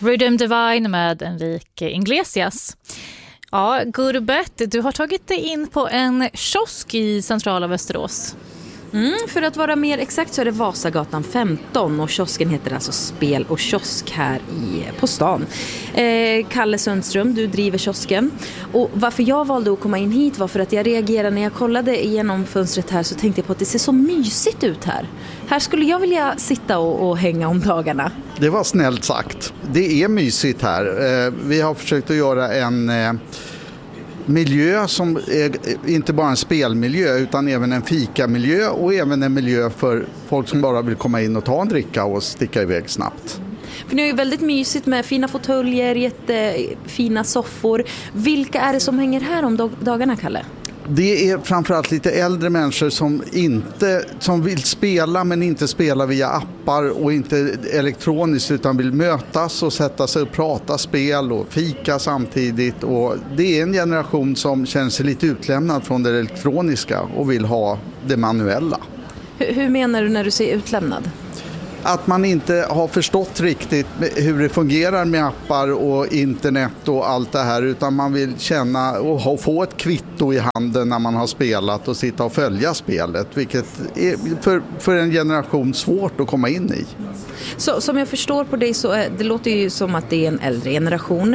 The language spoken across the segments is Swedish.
Rhythm Divine med Enrique Iglesias. Ja, Gurbet, du har tagit dig in på en kiosk i centrala Västerås. För att vara mer exakt så är det Vasagatan 15 och kiosken heter alltså Spel och kiosk här på stan. Kalle Sundström, du driver kiosken. Och varför jag valde att komma in hit var för att jag reagerade när jag kollade igenom fönstret här, så tänkte jag på att det ser så mysigt ut här. Här skulle jag vilja sitta och hänga om dagarna. Det var snällt sagt. Det är mysigt här. Vi har försökt att göra en miljö som är inte bara en spelmiljö utan även en fikamiljö och även en miljö för folk som bara vill komma in och ta en dricka och sticka iväg snabbt. För det är ju väldigt mysigt med fina fåtöljer, jättefina soffor. Vilka är det som hänger här om dagarna, Kalle? Det är framförallt lite äldre människor som vill spela men inte spela via appar och inte elektroniskt utan vill mötas och sätta sig och prata spel och fika samtidigt. Och det är en generation som känner sig lite utlämnad från det elektroniska och vill ha det manuella. Hur menar du när du säger utlämnad? Att man inte har förstått riktigt hur det fungerar med appar och internet och allt det här, utan man vill känna och få ett kvitto i handen när man har spelat och sitta och följa spelet, vilket är för en generation svårt att komma in i. Så som jag förstår på dig så det låter ju som att det är en äldre generation.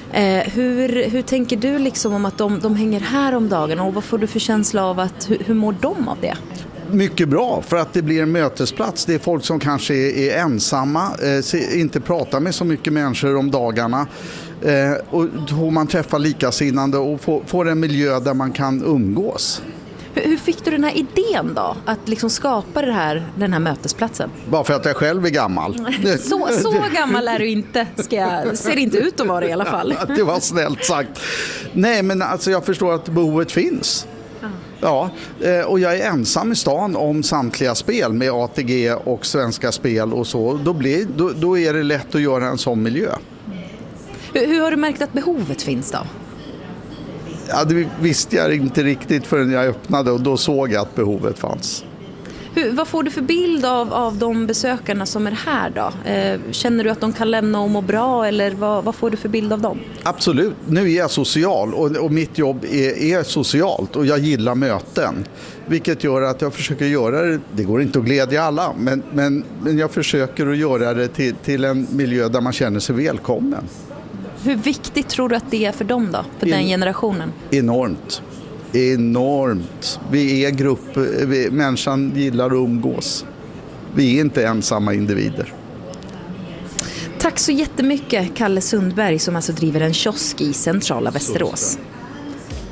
Hur tänker du liksom om att de hänger här om dagen, och vad får du för känsla av att hur mår de av det? Mycket bra, för att det blir en mötesplats. Det är folk som kanske är ensamma, inte pratar med så mycket människor om dagarna. Och man träffar likasinnande och får en miljö där man kan umgås. Hur fick du den här idén då? Att liksom skapa den här mötesplatsen? Bara för att jag själv är gammal. Så gammal är du inte. Ser inte ut att vara i alla fall. Det var snällt sagt. Nej, men alltså jag förstår att behovet finns. Ja, och jag är ensam i stan om samtliga spel med ATG och Svenska Spel och så. Då är det lätt att göra en sån miljö. Hur har du märkt att behovet finns då? Ja, det visste jag inte riktigt förrän jag öppnade, och då såg jag att behovet fanns. Vad får du för bild av de besökarna som är här då? Känner du att de kan lämna och må bra, eller vad får du för bild av dem? Absolut. Nu är jag social och mitt jobb är socialt och jag gillar möten. Vilket gör att jag försöker göra det går inte att glädja alla, men jag försöker att göra det till en miljö där man känner sig välkommen. Hur viktigt tror du att det är för dem då, för den generationen? Enormt. Vi är grupp, människan gillar att umgås. Vi är inte ensamma individer. Tack så jättemycket, Kalle Sundberg, som alltså driver en kiosk i centrala Västerås.